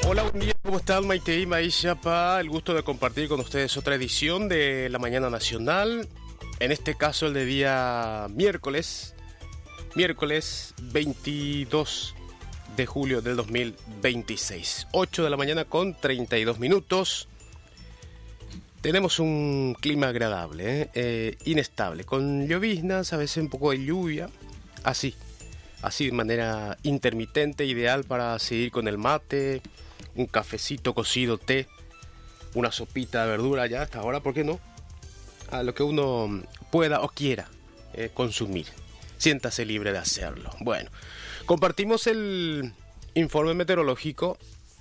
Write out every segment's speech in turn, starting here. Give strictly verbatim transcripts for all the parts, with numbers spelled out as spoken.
Hola, buen día, ¿cómo están? Maite y Maishapa, el gusto de compartir con ustedes otra edición de La Mañana Nacional, en este caso el de día miércoles, miércoles veintidós de julio del dos mil veintiséis, ocho de la mañana con treinta y dos minutos. Tenemos un clima agradable, ¿eh? Eh, inestable, con lloviznas, a veces un poco de lluvia, así, así de manera intermitente, ideal para seguir con el mate, un cafecito cocido, té, una sopita de verdura ya hasta ahora, ¿por qué no? A lo que uno pueda o quiera eh, consumir. Siéntase libre de hacerlo. Bueno, compartimos el informe meteorológico.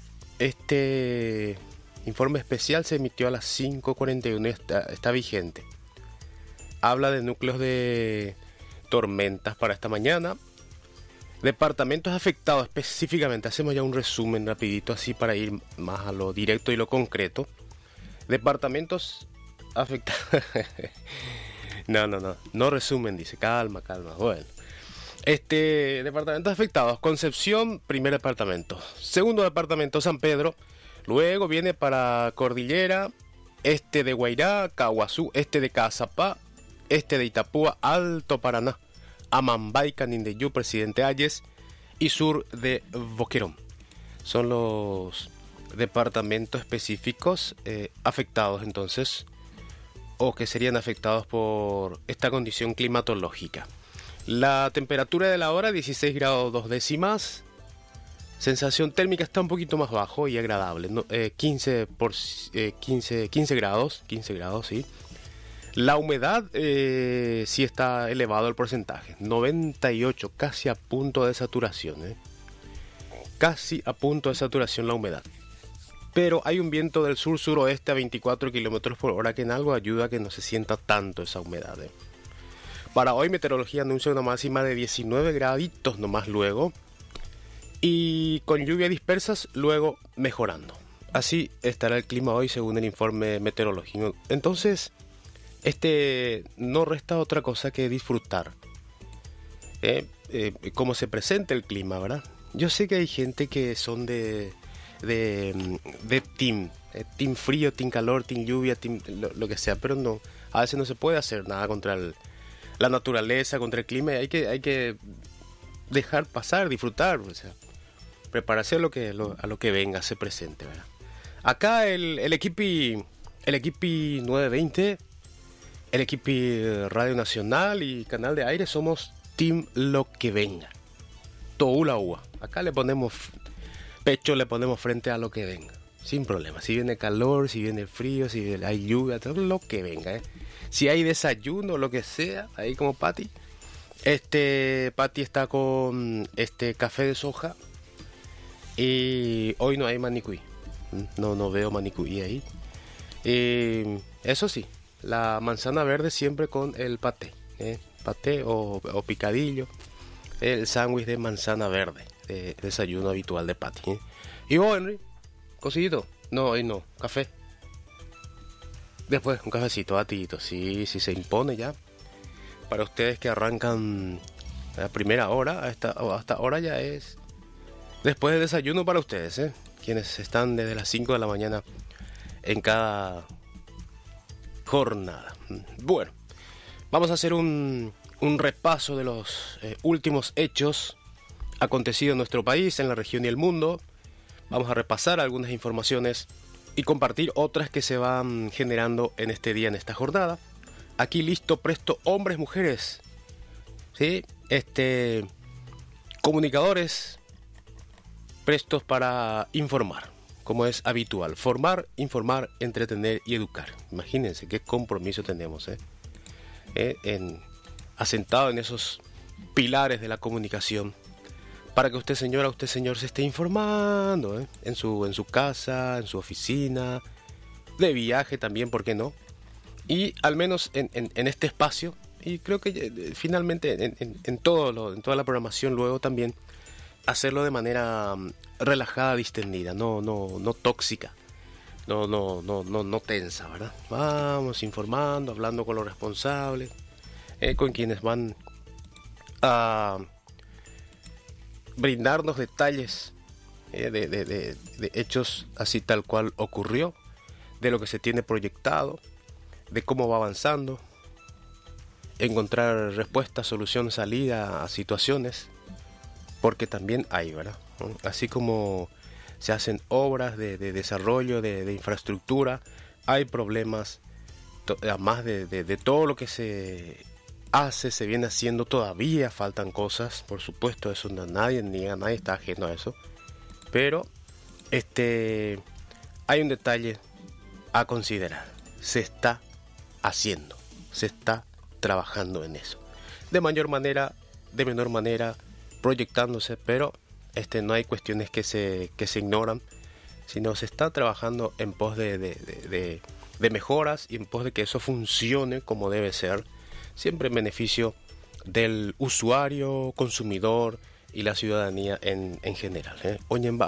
Este informe especial se emitió a las cinco cuarenta y uno y está, está vigente. Habla de núcleos de tormentas para esta mañana. Departamentos afectados específicamente, hacemos ya un resumen rapidito así para ir más a lo directo y lo concreto. Departamentos afectados. no, no, no, no resumen, dice, calma, calma, bueno. Este, departamentos afectados, Concepción, primer departamento. Segundo departamento, San Pedro. Luego viene para Cordillera, este de Guairá, Caguazú, este de Cazapá, este de Itapúa, Alto Paraná, Amambay, Canindeyú, Presidente Hayes y sur de Boquerón. Son los departamentos específicos eh, afectados entonces, o que serían afectados por esta condición climatológica. La temperatura de la hora, dieciséis grados dos décimas. Sensación térmica está un poquito más bajo y agradable, ¿no? eh, quince, por, eh, quince, quince grados, quince grados, sí. La humedad eh, sí está elevado el porcentaje, noventa y ocho, casi a punto de saturación, ¿eh? Casi a punto de saturación la humedad. Pero hay un viento del sur-suroeste a veinticuatro kilómetros por hora que en algo ayuda a que no se sienta tanto esa humedad, ¿eh? Para hoy meteorología anuncia una máxima de diecinueve graditos nomás luego y con lluvias dispersas luego mejorando. Así estará el clima hoy según el informe meteorológico. Entonces, este no resta otra cosa que disfrutar eh, eh, cómo se presenta el clima, ¿verdad? Yo sé que hay gente que son de de, de team, eh, team frío, team calor, team lluvia, team lo, lo que sea, pero no, a veces no se puede hacer nada contra el, la naturaleza, contra el clima, y hay que hay que dejar pasar, disfrutar, o sea, prepararse a lo que lo, a lo que venga, se presente, ¿verdad? Acá el el equipi el equipi nueve veinte, el equipo Radio Nacional y Canal de Aire somos Team Lo Que Venga. Toula Ua. Acá le ponemos pecho, le ponemos frente a lo que venga. Sin problema. Si viene calor, si viene frío, si hay lluvia, todo lo que venga, ¿eh? Si hay desayuno, lo que sea, ahí como Pati. Este, Pati está con este café de soja. Y hoy no hay manicuí. No, no veo manicuí ahí. Y eso sí. La manzana verde siempre con el paté, ¿eh? Paté o, o picadillo, el sándwich de manzana verde, de desayuno habitual de Pati, ¿eh? Y vos, Henry, cocidito, no, hoy no, café. Después un cafecito, batito, sí, sí se impone ya. Para ustedes que arrancan a primera hora, hasta, hasta ahora ya es después del desayuno para ustedes, ¿eh? Quienes están desde las cinco de la mañana en cada jornada. Bueno, vamos a hacer un, un repaso de los eh, últimos hechos acontecidos en nuestro país, en la región y el mundo. Vamos a repasar algunas informaciones y compartir otras que se van generando en este día, en esta jornada. Aquí listo, presto, hombres, mujeres, ¿sí? Este, comunicadores prestos para informar, como es habitual, formar, informar, entretener y educar. Imagínense qué compromiso tenemos, ¿eh? ¿Eh? En, asentado en esos pilares de la comunicación, para que usted, señora, usted, señor, se esté informando, ¿eh? en su, en su casa, en su oficina, de viaje también, ¿por qué no? Y al menos en, en, en este espacio, y creo que eh, finalmente en, en, en, todo lo, en toda la programación luego también, hacerlo de manera um, relajada, distendida, no, no, no tóxica, no, no, no, no, no tensa, ¿verdad? Vamos informando, hablando con los responsables, eh, con quienes van a brindarnos detalles eh, de, de, de, de hechos así tal cual ocurrió, de lo que se tiene proyectado, de cómo va avanzando, encontrar respuestas, soluciones, salida a situaciones, porque también hay, ¿verdad? Así como se hacen obras de, de desarrollo, de, de infraestructura, hay problemas, to, además de, de, de todo lo que se hace, se viene haciendo, todavía faltan cosas, por supuesto, eso no, nadie niega, nadie está ajeno a eso, pero este, hay un detalle a considerar, se está haciendo, se está trabajando en eso, de mayor manera, de menor manera, proyectándose, pero este, no hay cuestiones que se, que se ignoran, sino se está trabajando en pos de, de, de, de, de mejoras y en pos de que eso funcione como debe ser, siempre en beneficio del usuario, consumidor y la ciudadanía en, en general. ¿eh?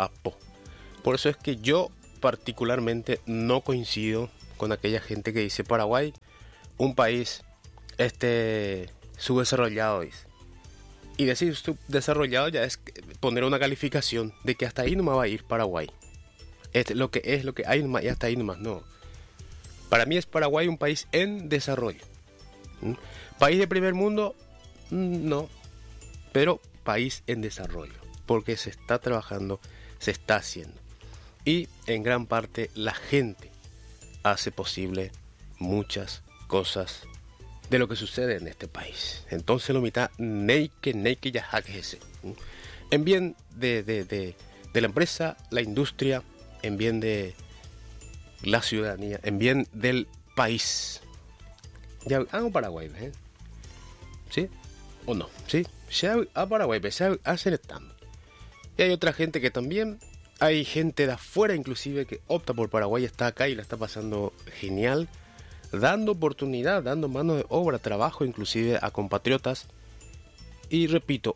Por eso es que yo particularmente no coincido con aquella gente que dice Paraguay, un país este, subdesarrollado, dice. Y decir subdesarrollado ya es poner una calificación de que hasta ahí nomás va a ir Paraguay. Es lo que es lo que hay nomás y hasta ahí nomás, no. Para mí es Paraguay un país en desarrollo. ¿Mm? País de primer mundo, no. Pero país en desarrollo. Porque se está trabajando, se está haciendo. Y en gran parte la gente hace posible muchas cosas de lo que sucede en este país. Entonces lo mitad neike neike ya ese. En bien de, de, de, de la empresa, la industria, en bien de la ciudadanía, en bien del país. Ya hago Paraguay, ¿eh? ¿Sí? ¿O no? ¿Sí? Ya a Paraguay, se hacen estando. Y hay otra gente que también, hay gente de afuera inclusive que opta por Paraguay, está acá y la está pasando genial, dando oportunidad, dando mano de obra, trabajo inclusive a compatriotas. Y repito,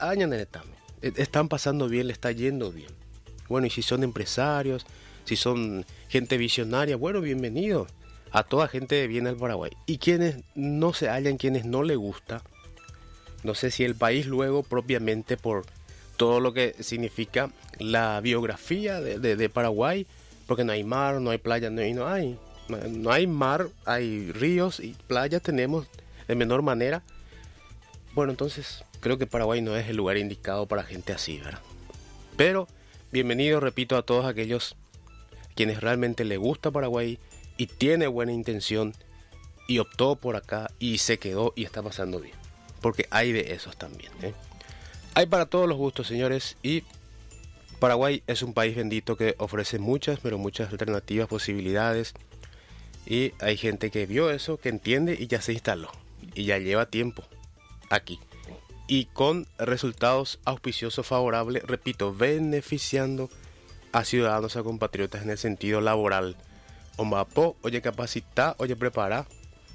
están pasando bien, le está yendo bien. Bueno, y si son empresarios, si son gente visionaria, bueno, bienvenido a toda gente de bien al Paraguay. Y quienes no se hallan, quienes no le gusta, no sé si el país luego propiamente por todo lo que significa la biografía de, de, de Paraguay, porque no hay mar, no hay playa, no hay, no hay. No hay mar, hay ríos y playas tenemos de menor manera. Bueno, entonces creo que Paraguay no es el lugar indicado para gente así, ¿verdad? Pero bienvenido, repito, a todos aquellos quienes realmente le gusta Paraguay y tiene buena intención y optó por acá y se quedó y está pasando bien. Porque hay de esos también, ¿eh? Hay para todos los gustos, señores, y Paraguay es un país bendito que ofrece muchas, pero muchas alternativas, posibilidades. Y hay gente que vio eso, que entiende y ya se instaló. Y ya lleva tiempo aquí. Y con resultados auspiciosos favorables, repito, beneficiando a ciudadanos, a compatriotas en el sentido laboral. O mapo, oye capacita, oye prepara.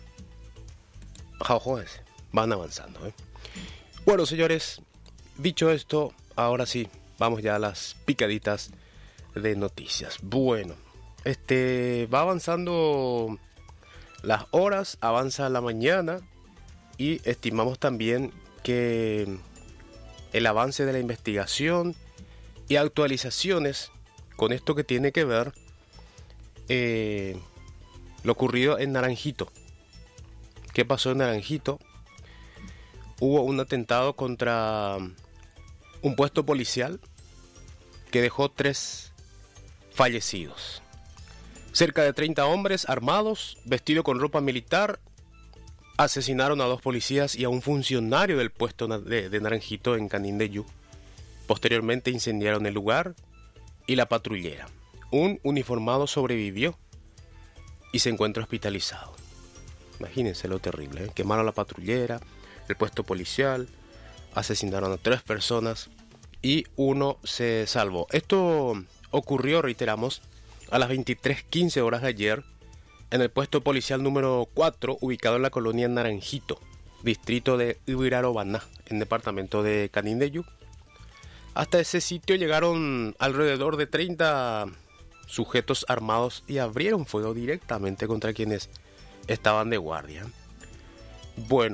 Jóvenes, van avanzando, ¿eh? Bueno, señores, dicho esto, ahora sí, vamos ya a las picaditas de noticias. Bueno. Este va avanzando las horas, avanza la mañana y estimamos también que el avance de la investigación y actualizaciones con esto que tiene que ver eh, lo ocurrido en Naranjito. ¿Qué pasó en Naranjito? Hubo un atentado contra un puesto policial que dejó tres fallecidos. Cerca de treinta hombres armados, vestidos con ropa militar, asesinaron a dos policías y a un funcionario del puesto de, de Naranjito en Canindeyú. Posteriormente incendiaron el lugar y la patrullera. Un uniformado sobrevivió y se encuentra hospitalizado. Imagínense lo terrible, ¿eh? Quemaron la patrullera, el puesto policial, asesinaron a tres personas y uno se salvó. Esto ocurrió, reiteramos, a las veintitrés quince horas de ayer en el puesto policial número cuatro, ubicado en la colonia Naranjito, distrito de Ibirarobaná, en departamento de Canindeyú. Hasta ese sitio llegaron alrededor de treinta sujetos armados y abrieron fuego directamente contra quienes estaban de guardia. Bueno,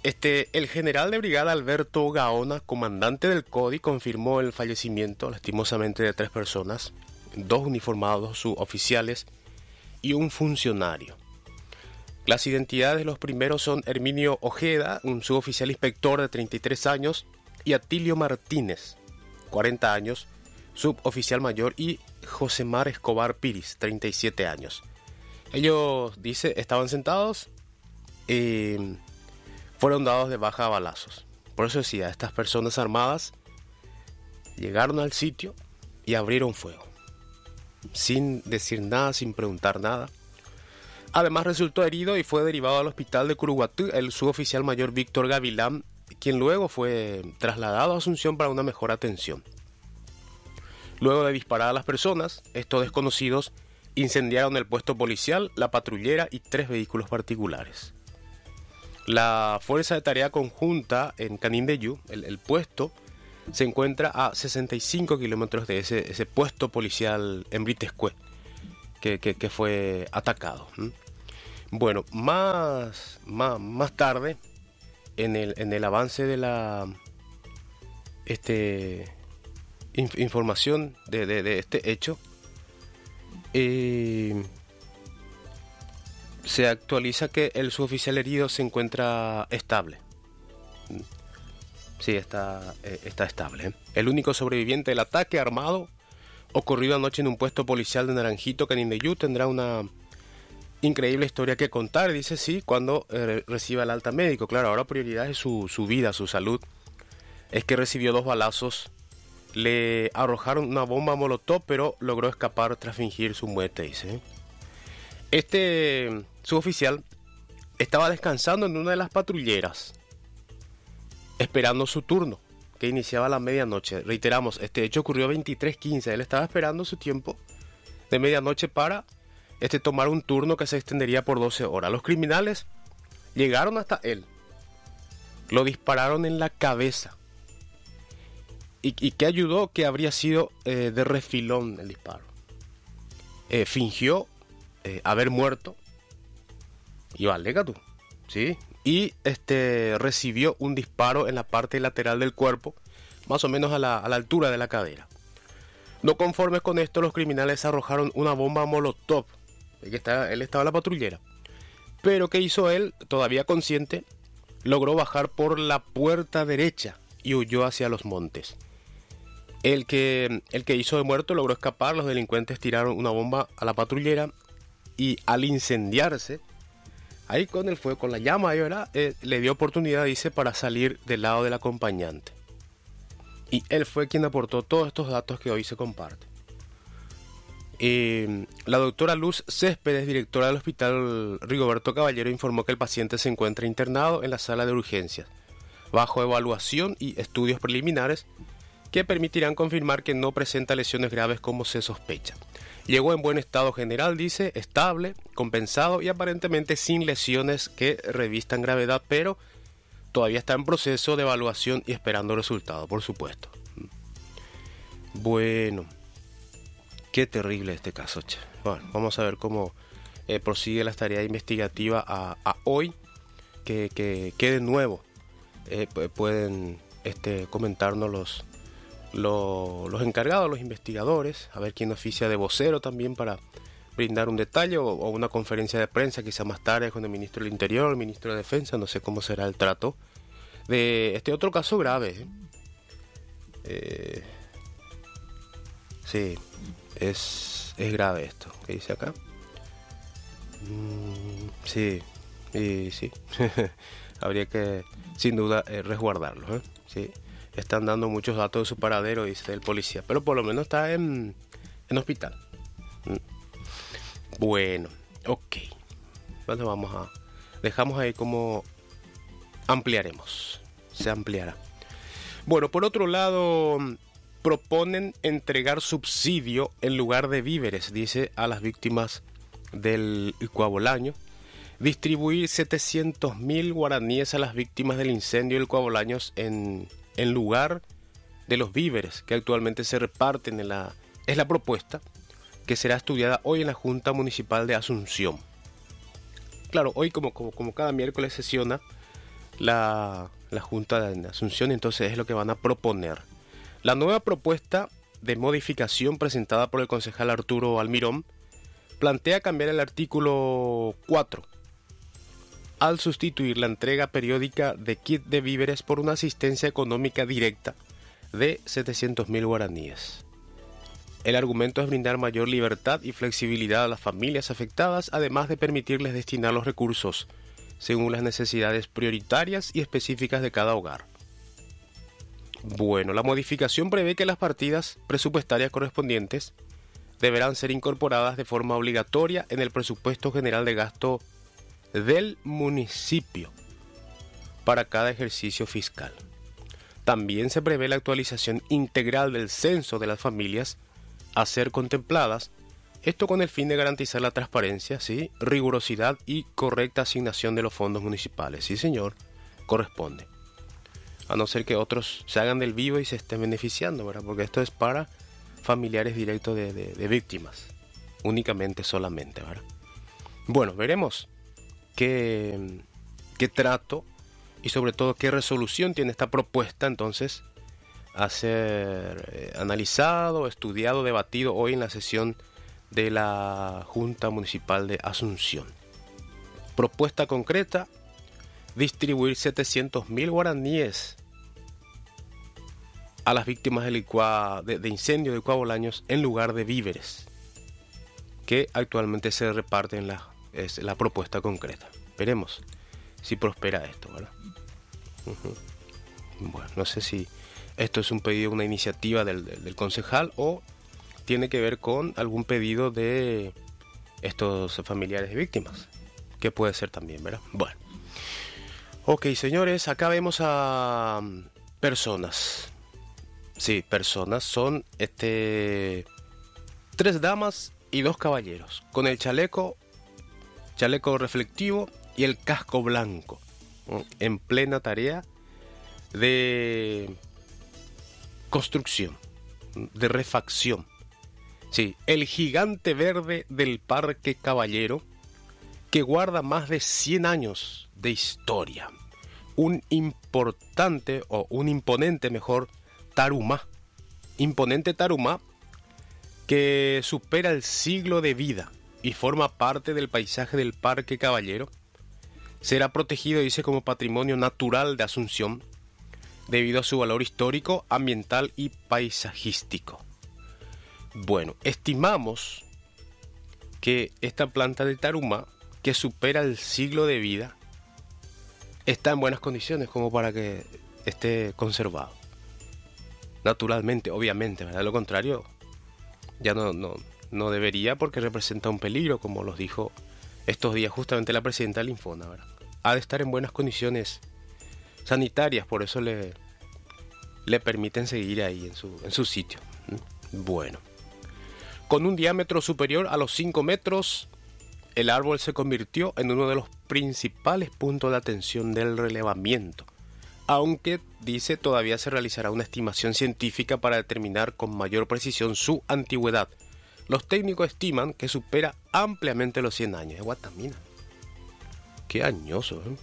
Este, el general de brigada Alberto Gaona, comandante del C O D I, confirmó el fallecimiento, lastimosamente, de tres personas, dos uniformados suboficiales y un funcionario. Las identidades de los primeros son Herminio Ojeda, un suboficial inspector de treinta y tres años, y Atilio Martínez, cuarenta años, suboficial mayor, y Josemar Escobar Piris, treinta y siete años. Ellos, dice, estaban sentados y fueron dados de baja a balazos. Por eso decía, estas personas armadas llegaron al sitio y abrieron fuego, sin decir nada, sin preguntar nada. Además resultó herido y fue derivado al hospital de Curuguatú el suboficial mayor Víctor Gavilán, quien luego fue trasladado a Asunción para una mejor atención. Luego de disparar a las personas, estos desconocidos incendiaron el puesto policial, la patrullera y tres vehículos particulares. La Fuerza de Tarea Conjunta en Canindeyú, el, el puesto, se encuentra a sesenta y cinco kilómetros de ese, ese puesto policial en Britescue, que, que, que fue atacado. ¿Mm? Bueno, más, más, más tarde, en el, en el avance de la este, inf, información de, de, de este hecho, eh, se actualiza que el suboficial herido se encuentra estable. Sí, está, eh, está estable. ¿eh? El único sobreviviente del ataque armado ocurrido anoche en un puesto policial de Naranjito, Canindeyú, tendrá una increíble historia que contar, dice, sí, cuando eh, reciba el alta médico. Claro, ahora prioridad es su, su vida, su salud. Es que recibió dos balazos, le arrojaron una bomba molotov, pero logró escapar tras fingir su muerte, dice. Este suboficial estaba descansando en una de las patrulleras, esperando su turno, que iniciaba a la medianoche. Reiteramos, este hecho ocurrió a veintitrés quince. Él estaba esperando su tiempo de medianoche para este, tomar un turno que se extendería por doce horas. Los criminales llegaron hasta él, lo dispararon en la cabeza. ¿Y, y qué ayudó? Que habría sido eh, de refilón el disparo. Eh, fingió eh, haber muerto. Y vale, tú, ¿sí? Y este, recibió un disparo en la parte lateral del cuerpo, más o menos a la, a la altura de la cadera. No conformes con esto, los criminales arrojaron una bomba molotov. Que está, él estaba en la patrullera. Pero ¿qué hizo él? Todavía consciente, logró bajar por la puerta derecha y huyó hacia los montes. El que, el que hizo de muerto logró escapar. Los delincuentes tiraron una bomba a la patrullera y al incendiarse, ahí con el fuego, con la llama, ahí, ¿verdad? Eh, le dio oportunidad, dice, para salir del lado del acompañante. Y él fue quien aportó todos estos datos que hoy se comparten. Eh, la doctora Luz Céspedes, directora del hospital Rigoberto Caballero, informó que el paciente se encuentra internado en la sala de urgencias, bajo evaluación y estudios preliminares que permitirán confirmar que no presenta lesiones graves como se sospecha. Llegó en buen estado general, dice, estable, compensado y aparentemente sin lesiones que revistan gravedad, pero todavía está en proceso de evaluación y esperando resultados, por supuesto. Bueno, qué terrible este caso, che. Bueno, vamos a ver cómo eh, prosigue la tarea investigativa a, a hoy, que, que, que de nuevo eh, pueden este, comentarnos los... Los, los encargados, los investigadores, a ver quién oficia de vocero también para brindar un detalle o, o una conferencia de prensa quizá más tarde con el ministro del Interior, el ministro de Defensa, no sé cómo será el trato de este otro caso grave. ¿eh? Eh, sí, es, es grave esto, ¿qué dice acá? Mm, sí, y sí, habría que sin duda eh, resguardarlo, ¿eh? Sí. Están dando muchos datos de su paradero, dice el policía, pero por lo menos está en, en hospital. Bueno, ok. Bueno, vamos a... Dejamos ahí como ampliaremos. Se ampliará. Bueno, por otro lado, proponen entregar subsidio en lugar de víveres, dice, a las víctimas del Cuabolaño. Distribuir setecientos mil guaraníes a las víctimas del incendio del Cuabolaños en... en lugar de los víveres que actualmente se reparten en la... Es la propuesta que será estudiada hoy en la Junta Municipal de Asunción. Claro, hoy como, como, como cada miércoles sesiona la, la Junta de Asunción, entonces es lo que van a proponer. La nueva propuesta de modificación presentada por el concejal Arturo Almirón plantea cambiar el artículo cuatro al sustituir la entrega periódica de kit de víveres por una asistencia económica directa de setecientos mil guaraníes. El argumento es brindar mayor libertad y flexibilidad a las familias afectadas, además de permitirles destinar los recursos según las necesidades prioritarias y específicas de cada hogar. Bueno, la modificación prevé que las partidas presupuestarias correspondientes deberán ser incorporadas de forma obligatoria en el presupuesto general de gasto del municipio para cada ejercicio fiscal. También se prevé la actualización integral del censo de las familias a ser contempladas, esto con el fin de garantizar la transparencia, ¿sí?, rigurosidad y correcta asignación de los fondos municipales. Sí, señor, corresponde. A no ser que otros se hagan del vivo y se estén beneficiando, ¿verdad? Porque esto es para familiares directos de, de, de víctimas, únicamente, solamente, ¿verdad? Bueno, veremos qué, qué trato y sobre todo qué resolución tiene esta propuesta, entonces, a ser eh, analizado, estudiado, debatido hoy en la sesión de la Junta Municipal de Asunción. Propuesta concreta: distribuir setecientos mil guaraníes a las víctimas de, licua, de, de incendio de Licuabolaños en lugar de víveres, que actualmente se reparten en la, es la propuesta concreta. Veremos si prospera esto, ¿verdad? Uh-huh. Bueno, no sé si esto es un pedido, una iniciativa del, del, del concejal o tiene que ver con algún pedido de estos familiares de víctimas, que puede ser también, ¿verdad? Bueno. Ok, señores, acá vemos a personas. Sí, personas. Son este tres damas y dos caballeros, con el chaleco, chaleco reflectivo y el casco blanco, en plena tarea de construcción, de refacción. Sí, el gigante verde del Parque Caballero, que guarda más de cien años de historia. Un importante, o un imponente mejor, tarumá. Imponente tarumá que supera el siglo de vida y forma parte del paisaje del Parque Caballero. Será protegido, dice, como patrimonio natural de Asunción, debido a su valor histórico, ambiental y paisajístico. Bueno, estimamos que esta planta de tarumá, que supera el siglo de vida, está en buenas condiciones como para que esté conservado. Naturalmente, obviamente, ¿verdad? De lo contrario, ya no, no, no debería, porque representa un peligro, como los dijo estos días justamente la presidenta del Infona, ¿verdad? Ha de estar en buenas condiciones sanitarias, por eso le, le permiten seguir ahí en su, en su sitio. Bueno, con un diámetro superior a los cinco metros, el árbol se convirtió en uno de los principales puntos de atención del relevamiento, aunque, dice, todavía se realizará una estimación científica para determinar con mayor precisión su antigüedad. Los técnicos estiman que supera ampliamente los cien años. Es Guatamina. Qué añoso, ¿eh?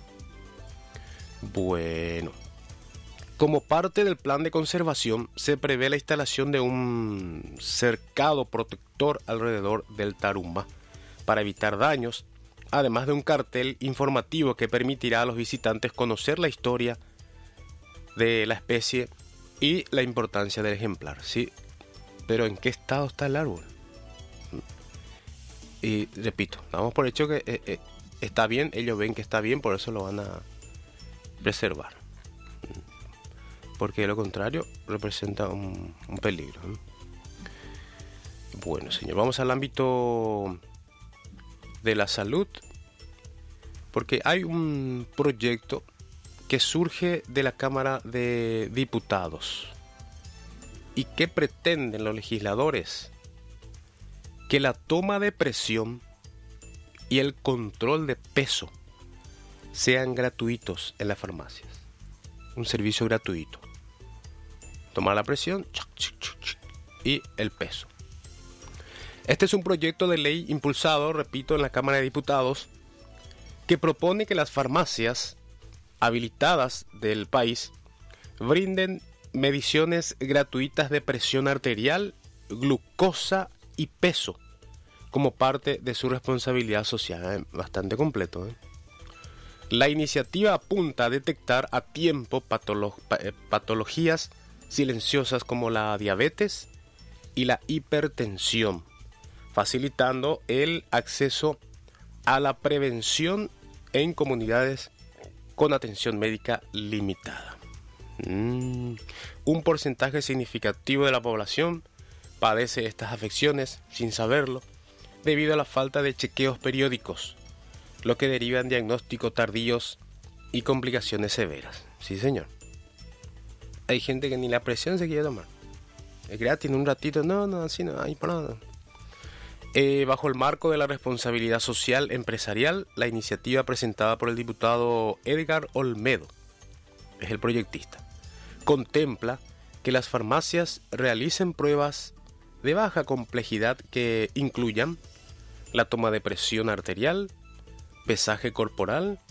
Bueno, como parte del plan de conservación, se prevé la instalación de un cercado protector alrededor del tarumá para evitar daños, además de un cartel informativo que permitirá a los visitantes conocer la historia de la especie y la importancia del ejemplar. Sí, pero ¿en qué estado está el árbol? Y repito, damos por hecho que eh, eh, está bien, ellos ven que está bien, por eso lo van a preservar, porque de lo contrario representa un, un peligro. Bueno, señor, vamos al ámbito de la salud, porque hay un proyecto que surge de la Cámara de Diputados y que pretenden los legisladores que la toma de presión y el control de peso sean gratuitos en las farmacias. Un servicio gratuito. Tomar la presión y el peso. Este es un proyecto de ley impulsado, repito, en la Cámara de Diputados, que propone que las farmacias habilitadas del país brinden mediciones gratuitas de presión arterial, glucosa y peso como parte de su responsabilidad social. Bastante completo, ¿eh? La iniciativa apunta a detectar a tiempo patolo- patologías silenciosas como la diabetes y la hipertensión, facilitando el acceso a la prevención en comunidades con atención médica limitada. Mm. Un porcentaje significativo de la población padece estas afecciones sin saberlo debido a la falta de chequeos periódicos, lo que deriva en diagnósticos tardíos y complicaciones severas. Sí, señor. Hay gente que ni la presión se quiere tomar. Es gratis, en un ratito, no, no, así no, hay para nada. Eh, bajo el marco de la responsabilidad social empresarial, la iniciativa presentada por el diputado Edgar Olmedo, es el proyectista, contempla que las farmacias realicen pruebas de baja complejidad que incluyan la toma de presión arterial, pesaje corporal